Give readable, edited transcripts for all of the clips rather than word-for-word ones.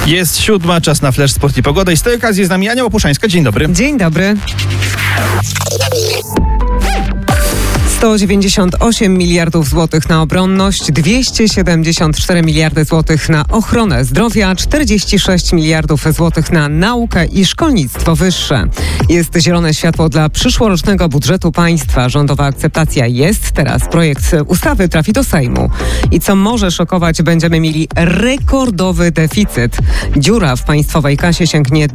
Jest 7, czas na Flash Sport i Pogoda i z tej okazji z nami Ania Łopuszańska. Dzień dobry. Dzień dobry. 198 miliardów złotych na obronność, 274 miliardy złotych na ochronę zdrowia, 46 miliardów złotych na naukę i szkolnictwo wyższe. Jest zielone światło dla przyszłorocznego budżetu państwa. Rządowa akceptacja jest. Teraz projekt ustawy trafi do Sejmu. I co może szokować, będziemy mieli rekordowy deficyt. Dziura w państwowej kasie sięgnie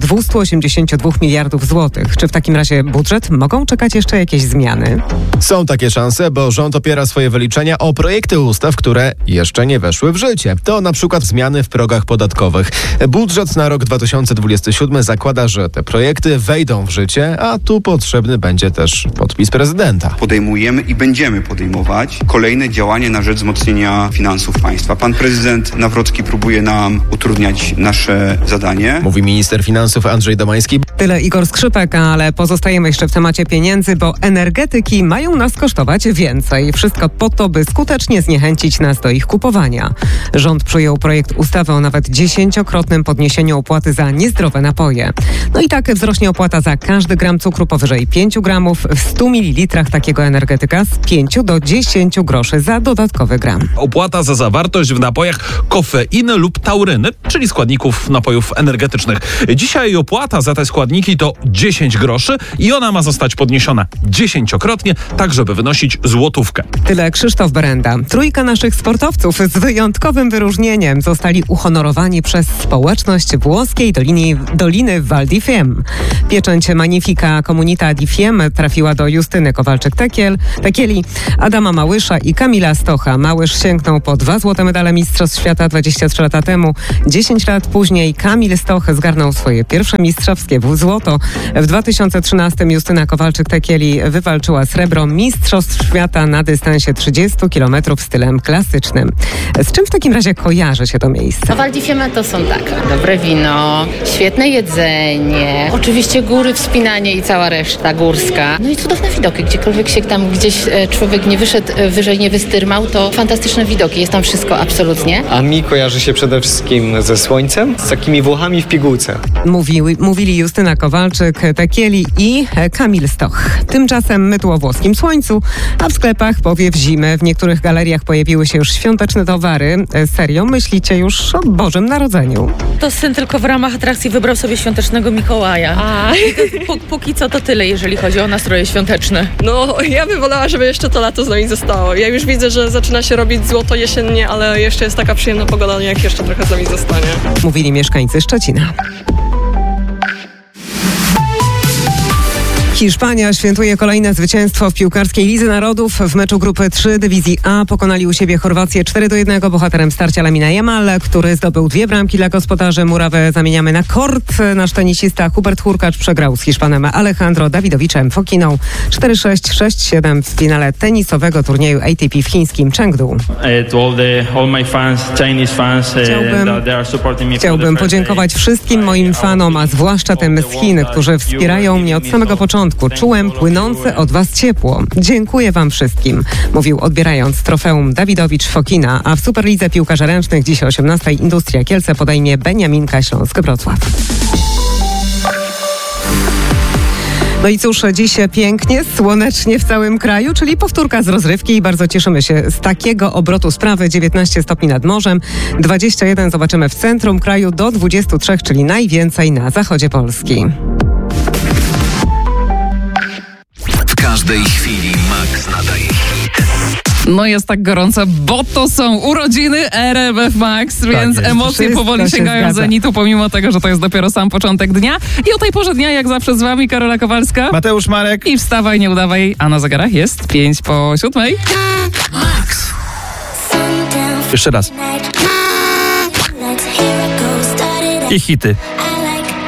282 miliardów złotych. Czy w takim razie budżet mogą czekać jeszcze jakieś zmiany? Są takie szanse, bo rząd opiera swoje wyliczenia o projekty ustaw, które jeszcze nie weszły w życie. To na przykład zmiany w progach podatkowych. Budżet na rok 2027 zakłada, że te projekty wejdą w życie, a tu potrzebny będzie też podpis prezydenta. Podejmujemy i będziemy podejmować kolejne działania na rzecz wzmocnienia finansów państwa. Pan prezydent Nawrocki próbuje nam utrudniać nasze zadanie. Mówi minister finansów Andrzej Domański. Tyle Igor Skrzypek, ale pozostajemy jeszcze w temacie pieniędzy, bo energetyki mają nas kosztować więcej. Wszystko po to, by skutecznie zniechęcić nas do ich kupowania. Rząd przyjął projekt ustawy o nawet 10-krotnym podniesieniu opłaty za niezdrowe napoje. No i tak wzrośnie opłata za każdy gram cukru powyżej 5 gramów w 100 ml takiego energetyka z 5 do 10 groszy za dodatkowy gram. Opłata za zawartość w napojach kofeiny lub tauryny, czyli składników napojów energetycznych. Dzisiaj opłata za te składniki to 10 groszy i ona ma zostać podniesiona 10-krotnie, tak żeby wynosić złotówkę. Tyle Krzysztof Berenda. Trójka naszych sportowców z wyjątkowym wyróżnieniem zostali uhonorowani przez społeczność włoskiej Doliny Val di Fiemme. Pieczęć Magnifica Comunità di Fiemme trafiła do Justyny Kowalczyk-Tekieli, Adama Małysza i Kamila Stocha. Małysz sięgnął po 2 złote medale Mistrzostw Świata 23 lata temu. 10 lat później Kamil Stoch zgarnął swoje pierwsze mistrzowskie złoto. W 2013 Justyna Kowalczyk-Tekieli wywalczyła srebro Mistrzostw Świata na dystansie 30 km stylem klasycznym. Z czym w takim razie kojarzy się to miejsce? Val di Fiemme to są tak, dobre wino, świetne jedzenie, oczywiście góry, wspinanie i cała reszta górska. No i cudowne widoki, gdziekolwiek się tam gdzieś człowiek nie wyszedł wyżej, nie wystyrmał, to fantastyczne widoki, jest tam wszystko absolutnie. A mi kojarzy się przede wszystkim ze słońcem, z takimi Włochami w pigułce. Mówili Justyna Kowalczyk-Tekieli i Kamil Stoch. Tymczasem my tu o włoskim słońcu, a w sklepach powiew zimy. W niektórych galeriach pojawiły się już świąteczne towary. Serio, myślicie już o Bożym Narodzeniu? To syn tylko w ramach atrakcji wybrał sobie świątecznego Mikołaja. Póki co to tyle, jeżeli chodzi o nastroje świąteczne. No, ja bym wolała, żeby jeszcze to lato z nami zostało. Ja już widzę, że zaczyna się robić złoto jesiennie, ale jeszcze jest taka przyjemna pogoda, jak jeszcze trochę z nami zostanie. Mówili mieszkańcy Szczecina. Hiszpania świętuje kolejne zwycięstwo w piłkarskiej Lidze Narodów. W meczu grupy 3 dywizji A pokonali u siebie Chorwację 4-1. Bohaterem starcia Lamine Yamal, który zdobył 2 bramki dla gospodarzy. Murawę zamieniamy na kort. Nasz tenisista Hubert Hurkacz przegrał z Hiszpanem Alejandro Dawidowiczem Fokiną 4-6, 6-7 w finale tenisowego turnieju ATP w chińskim Chengdu. Chciałbym podziękować wszystkim moim fanom, a zwłaszcza tym z Chin, którzy wspierają mnie od samego początku. Czułem płynące od was ciepło. Dziękuję wam wszystkim, mówił odbierając trofeum Dawidowicz Fokina, a w Superlidze piłkarzy ręcznych dziś o 18:00 Industria Kielce podejmie Beniaminka Śląsk-Wrocław. No i cóż, dziś pięknie, słonecznie w całym kraju, czyli powtórka z rozrywki i bardzo cieszymy się z takiego obrotu sprawy. 19 stopni nad morzem, 21 zobaczymy w centrum kraju, do 23, czyli najwięcej na zachodzie Polski. W każdej chwili Max nadaje hit. No jest tak gorąco, bo to są urodziny RMF Max, więc jest. emocje Wszystko powoli się sięgają zgadza. zenitu, pomimo tego, że to jest dopiero sam początek dnia. I o tej porze dnia, jak zawsze z wami, Karola Kowalska. Mateusz Marek. I wstawaj, nie udawaj, a na zegarach jest 5:05. Max. Jeszcze raz. I hity.